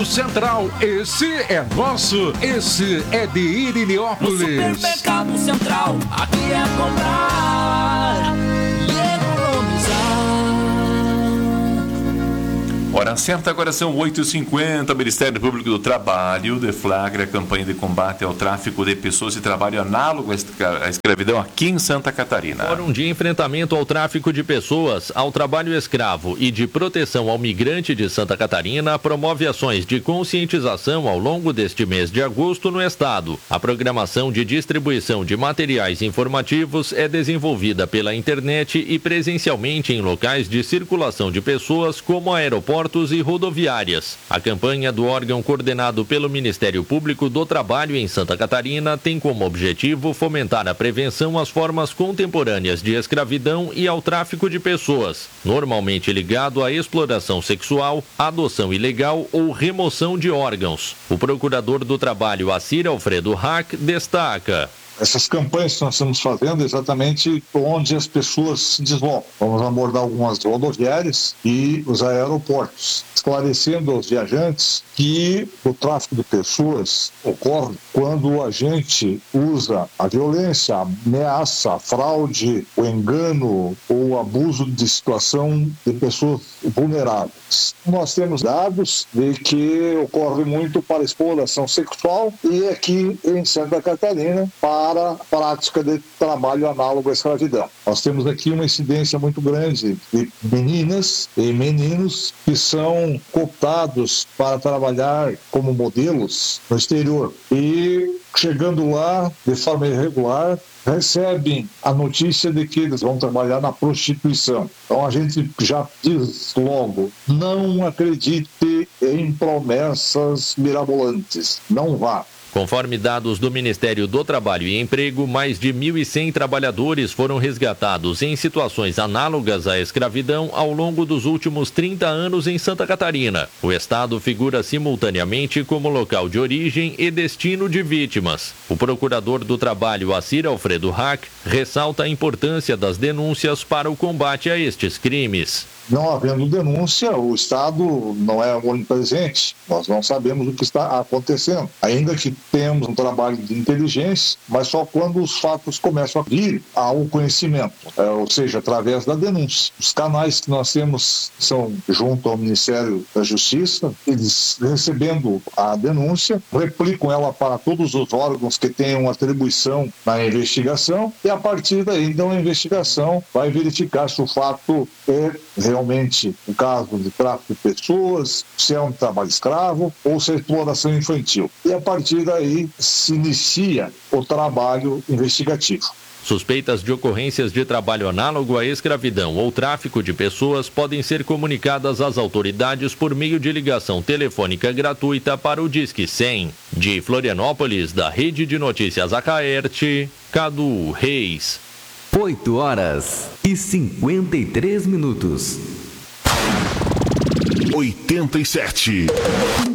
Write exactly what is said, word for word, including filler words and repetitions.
Central, esse é nosso, esse é de Irineópolis. No Supermercado Central, aqui é comprar e economizar. Hora certa, agora são oito e cinquenta. O Ministério Público do Trabalho deflagra a campanha de combate ao tráfico de pessoas e trabalho análogo à escravidão aqui em Santa Catarina. Fórum de enfrentamento ao tráfico de pessoas, ao trabalho escravo e de proteção ao migrante de Santa Catarina promove ações de conscientização ao longo deste mês de agosto no estado. A programação de distribuição de materiais informativos é desenvolvida pela internet e presencialmente em locais de circulação de pessoas como aeroportos e rodoviárias. A campanha do órgão coordenado pelo Ministério Público do Trabalho em Santa Catarina tem como objetivo fomentar a prevenção às formas contemporâneas de escravidão e ao tráfico de pessoas, normalmente ligado à exploração sexual, adoção ilegal ou remoção de órgãos. O procurador do Trabalho, Assir Alfredo Hack, destaca: essas campanhas que nós estamos fazendo exatamente onde as pessoas se deslocam. Vamos abordar algumas rodoviárias e os aeroportos, esclarecendo aos viajantes que o tráfico de pessoas ocorre quando o agente usa a violência, a ameaça, a fraude, o engano ou o abuso de situação de pessoas vulneráveis. Nós temos dados de que ocorre muito para exploração sexual e aqui em Santa Catarina para para a prática de trabalho análogo à escravidão. Nós temos aqui uma incidência muito grande de meninas e meninos que são cooptados para trabalhar como modelos no exterior e, chegando lá de forma irregular, recebem a notícia de que eles vão trabalhar na prostituição. Então a gente já diz logo, não acredite em promessas mirabolantes, não vá. Conforme dados do Ministério do Trabalho e Emprego, mais de mil e cem trabalhadores foram resgatados em situações análogas à escravidão ao longo dos últimos trinta anos em Santa Catarina. O estado figura simultaneamente como local de origem e destino de vítimas. O procurador do Trabalho, Assir Alfredo Hack, ressalta a importância das denúncias para o combate a estes crimes. Não havendo denúncia, o Estado não é onipresente, nós não sabemos o que está acontecendo. Ainda que temos um trabalho de inteligência, mas só quando os fatos começam a vir ao conhecimento, é, ou seja, através da denúncia. Os canais que nós temos são junto ao Ministério da Justiça, eles recebendo a denúncia, replicam ela para todos os órgãos que tenham atribuição na investigação e a partir daí, então, a investigação vai verificar se o fato é realmente um caso de tráfico de pessoas, se é um trabalho escravo ou se é exploração infantil. E a partir daí se inicia o trabalho investigativo. Suspeitas de ocorrências de trabalho análogo à escravidão ou tráfico de pessoas podem ser comunicadas às autoridades por meio de ligação telefônica gratuita para o Disque cem. De Florianópolis, da Rede de Notícias Acaerte, Cadu Reis. oito horas e cinquenta e três minutos. oitenta e sete.